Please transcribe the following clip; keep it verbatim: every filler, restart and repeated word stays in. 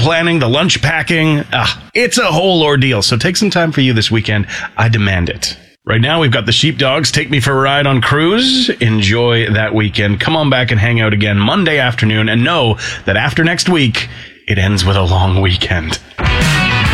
planning, the lunch packing. Ah, it's a whole ordeal. So take some time for you this weekend. I demand it. Right now, we've got the Sheepdogs. Take me for a ride on cruise. Enjoy that weekend. Come on back and hang out again Monday afternoon. And know that after next week, it ends with a long weekend.